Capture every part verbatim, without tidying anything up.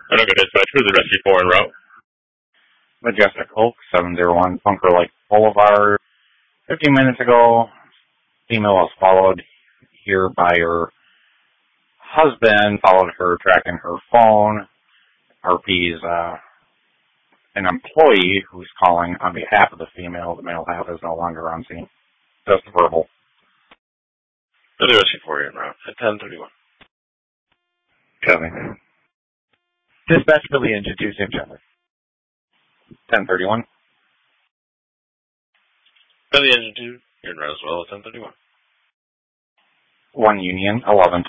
Anoka Dispatch, who's the rescue four en route? Majestic Oak, seven zero one Bunker Lake Boulevard. Fifteen minutes ago, female was followed here by her husband, followed her tracking her phone. R P's uh, an employee who's calling on behalf of the female. The male half is no longer on scene. Just verbal. The rescue four en route at ten thirty-one. Copy. Dispatch Billy Engine two, same channel. ten thirty-one. Billy Engine two, you're in route as well at ten thirty-one. one Union, eleven.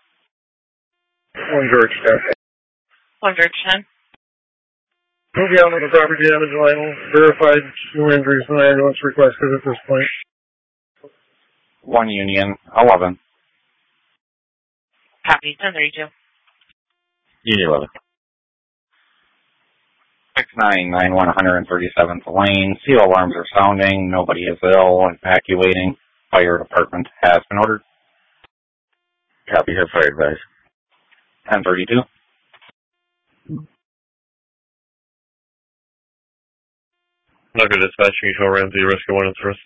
one George, ten. one George, ten. Moving on with the property damage line. Verified no injuries, no ambulance requested at this point. one Union, eleven. Copy, ten thirty-two. Union eleven. six nine nine one one thirty-seventh Lane. Seal alarms are sounding. Nobody is ill. Evacuating. Fire department has been ordered. Copy, have fire advice. ten thirty-two. Anoka Dispatch, you can show Ramsey, rescue one and first.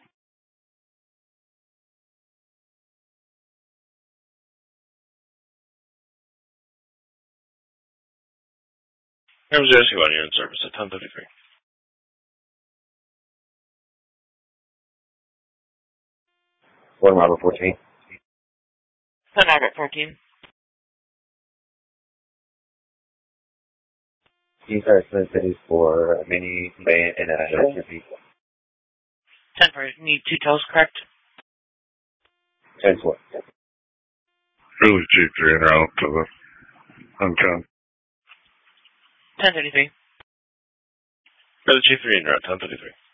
Ramsey, rescue one, you're in service at ten thirty-three. one Robert fourteen. one Robert fourteen. These are Twin Cities for a mini van and a S U V. ten for need two tows, correct? ten four. Billy G three en route to the Uncon. ten thirty-three. Billy G three en route, ten thirty-three.